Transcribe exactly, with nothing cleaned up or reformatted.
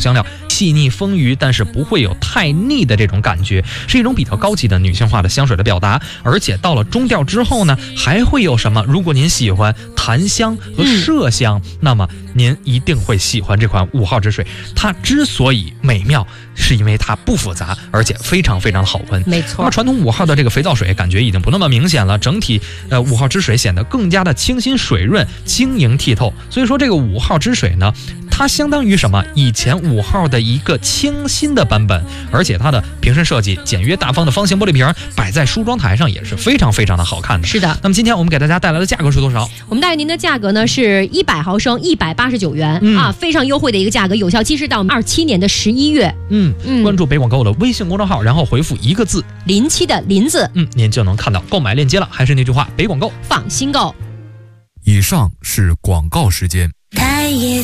香料，细腻丰腴，但是不会有太腻的这种感觉，是一种比较高级的女性化的香水的表达。而且到了中调之后呢，还会有什么？如果您喜欢檀香和麝香、嗯、那么您一定会喜欢这款五号之水。它之所以美妙，是因为它不复杂，而且非常非常的好闻。 没错。 那么传统五号的这个肥皂水感觉已经不那么明显了，整体呃五号之水显得更加的清新水润、晶莹剔透。所以说这个五号之水呢，它相当于什么？以前五号的一个清新的版本，而且它的瓶身设计简约大方的方形玻璃瓶摆在梳妆台上也是非常非常的好看的。 是的。 那么今天我们给大家带来的价格是多少？ 我们带给您的价格呢是一百毫升一百八十九元、 嗯、 啊，非常优惠的一个价格，有效期是到二七年的十一月。 嗯嗯，关注北广购的微信公众号，然后回复一个字临期的临字， 嗯，您就能看到购买链接了。还是那句话，北广购放心购。 以上是广告时间。